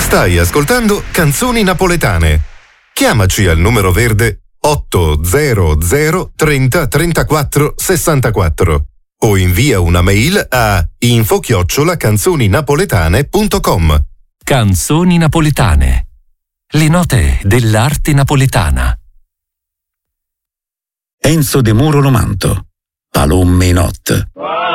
Stai ascoltando Canzoni Napoletane. Chiamaci al numero verde 800 30 34 64 o invia una mail a info@canzoninapoletane.com. Canzoni napoletane. Le note dell'arte napoletana. Enzo De Muro Lomanto. Palommi Not.